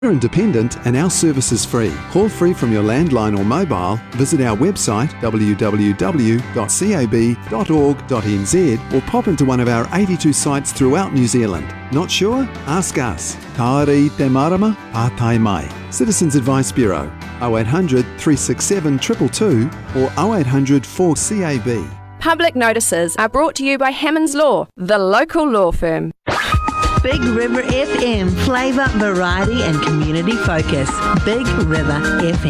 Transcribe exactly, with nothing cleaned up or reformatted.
We're independent and our service is free. Call free from your landline or mobile. Visit our website w w w dot c a b dot org dot n z or pop into one of our eighty-two sites throughout New Zealand. Not sure? Ask us. Tauri te marama, pātai mai. Citizens Advice Bureau, oh eight hundred, three six seven, two two two or oh eight hundred, four C A B. Public notices are brought to you by Hammonds Law, the local law firm. Big River F M, flavour, variety and community focus. Big River F M.